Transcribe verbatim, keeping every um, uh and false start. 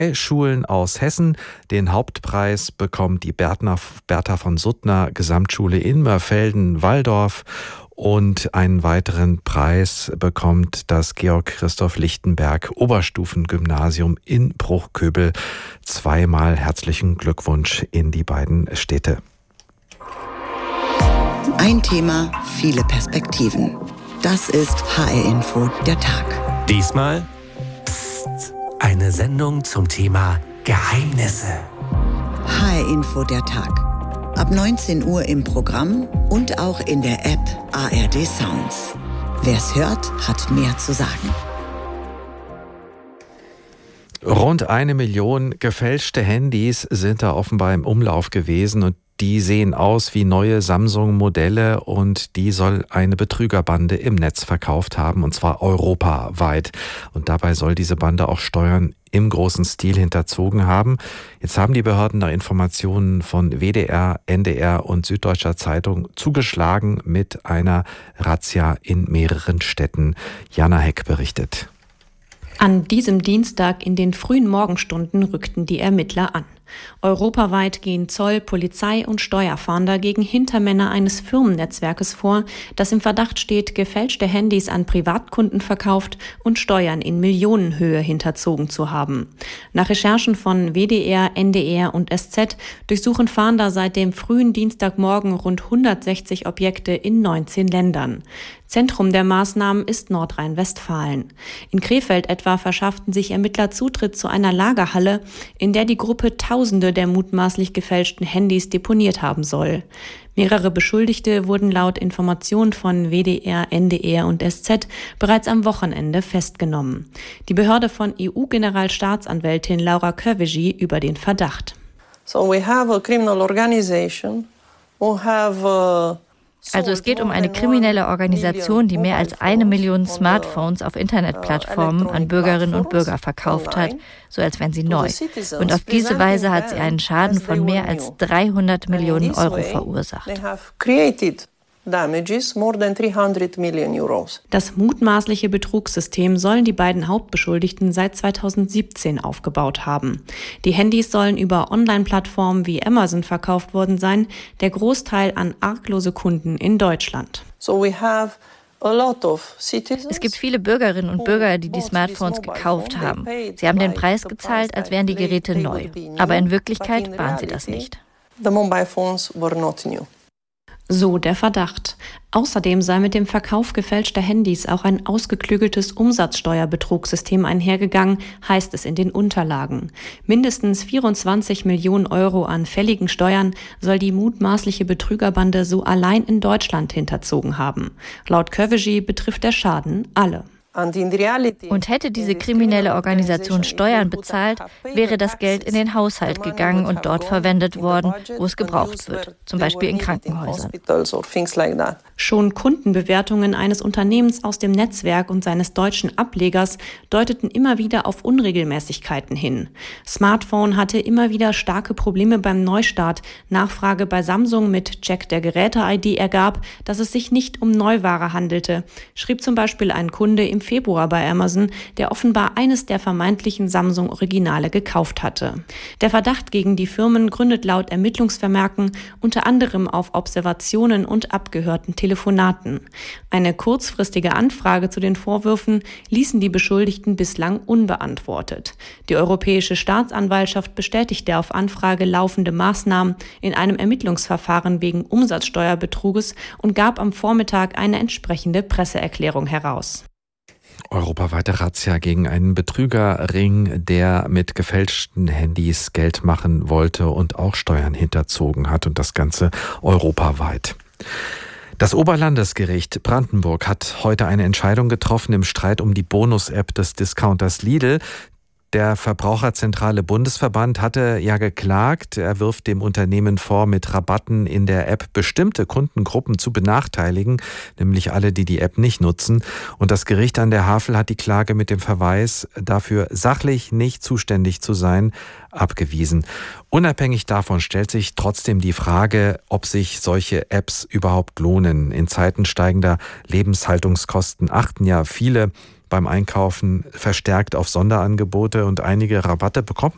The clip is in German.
Schulen aus Hessen. Den Hauptpreis bekommt die Bertna, Bertha von Suttner Gesamtschule in Mörfelden-Walldorf. Und einen weiteren Preis bekommt das Georg-Christoph-Lichtenberg Oberstufengymnasium in Bruchköbel. Zweimal herzlichen Glückwunsch in die beiden Städte. Ein Thema, viele Perspektiven. Das ist H R-Info, der Tag. Diesmal psst, eine Sendung zum Thema Geheimnisse. H R-Info, der Tag. Ab neunzehn Uhr im Programm und auch in der App A R D Sounds. Wer's hört, hat mehr zu sagen. Rund eine Million gefälschte Handys sind da offenbar im Umlauf gewesen und die sehen aus wie neue Samsung-Modelle und die soll eine Betrügerbande im Netz verkauft haben, und zwar europaweit. Und dabei soll diese Bande auch Steuern im großen Stil hinterzogen haben. Jetzt haben die Behörden nach Informationen von W D R, N D R und Süddeutscher Zeitung zugeschlagen mit einer Razzia in mehreren Städten. Jana Heck berichtet. An diesem Dienstag in den frühen Morgenstunden rückten die Ermittler an. Europaweit gehen Zoll, Polizei und Steuerfahnder gegen Hintermänner eines Firmennetzwerkes vor, das im Verdacht steht, gefälschte Handys an Privatkunden verkauft und Steuern in Millionenhöhe hinterzogen zu haben. Nach Recherchen von W D R, N D R und S Z durchsuchen Fahnder seit dem frühen Dienstagmorgen rund hundertsechzig Objekte in neunzehn Ländern. Zentrum der Maßnahmen ist Nordrhein-Westfalen. In Krefeld etwa verschafften sich Ermittler Zutritt zu einer Lagerhalle, in der die Gruppe Tausende der mutmaßlich gefälschten Handys deponiert haben soll. Mehrere Beschuldigte wurden laut Informationen von W D R, N D R und S Z bereits am Wochenende festgenommen. Die Behörde von E U-Generalstaatsanwältin Laura Kövesi über den Verdacht. So we have a criminal organization who have uh Also es geht um eine kriminelle Organisation, die mehr als eine Million Smartphones auf Internetplattformen an Bürgerinnen und Bürger verkauft hat, so als wären sie neu. Und auf diese Weise hat sie einen Schaden von mehr als dreihundert Millionen Euro verursacht. Damages more than three hundred million euros. Das mutmaßliche Betrugssystem sollen die beiden Hauptbeschuldigten seit zweitausendsiebzehn aufgebaut haben. Die Handys sollen über Online-Plattformen wie Amazon verkauft worden sein, der Großteil an arglose Kunden in Deutschland. So we have a lot of citizens. Es gibt viele Bürgerinnen und Bürger, die die Smartphones gekauft haben. Sie haben den Preis gezahlt, als wären die Geräte neu. Aber in Wirklichkeit waren sie das nicht. The mobile phones were not new. So der Verdacht. Außerdem sei mit dem Verkauf gefälschter Handys auch ein ausgeklügeltes Umsatzsteuerbetrugsystem einhergegangen, heißt es in den Unterlagen. Mindestens vierundzwanzig Millionen Euro an fälligen Steuern soll die mutmaßliche Betrügerbande so allein in Deutschland hinterzogen haben. Laut Kövesi betrifft der Schaden alle. Und hätte diese kriminelle Organisation Steuern bezahlt, wäre das Geld in den Haushalt gegangen und dort verwendet worden, wo es gebraucht wird, zum Beispiel in Krankenhäusern. Schon Kundenbewertungen eines Unternehmens aus dem Netzwerk und seines deutschen Ablegers deuteten immer wieder auf Unregelmäßigkeiten hin. Smartphone hatte immer wieder starke Probleme beim Neustart. Nachfrage bei Samsung mit Check der Geräte-I D ergab, dass es sich nicht um Neuware handelte, schrieb zum Beispiel ein Kunde im Februar bei Amazon, der offenbar eines der vermeintlichen Samsung-Originale gekauft hatte. Der Verdacht gegen die Firmen gründet laut Ermittlungsvermerken unter anderem auf Observationen und abgehörten Telefonaten. Eine kurzfristige Anfrage zu den Vorwürfen ließen die Beschuldigten bislang unbeantwortet. Die Europäische Staatsanwaltschaft bestätigte auf Anfrage laufende Maßnahmen in einem Ermittlungsverfahren wegen Umsatzsteuerbetruges und gab am Vormittag eine entsprechende Presseerklärung heraus. Europaweite Razzia gegen einen Betrügerring, der mit gefälschten Handys Geld machen wollte und auch Steuern hinterzogen hat, und das Ganze europaweit. Das Oberlandesgericht Brandenburg hat heute eine Entscheidung getroffen im Streit um die Bonus-App des Discounters Lidl. Der Verbraucherzentrale Bundesverband hatte ja geklagt. Er wirft dem Unternehmen vor, mit Rabatten in der App bestimmte Kundengruppen zu benachteiligen, nämlich alle, die die App nicht nutzen. Und das Gericht an der Havel hat die Klage mit dem Verweis, dafür sachlich nicht zuständig zu sein, abgewiesen. Unabhängig davon stellt sich trotzdem die Frage, ob sich solche Apps überhaupt lohnen. In Zeiten steigender Lebenshaltungskosten achten ja viele beim Einkaufen verstärkt auf Sonderangebote, und einige Rabatte bekommt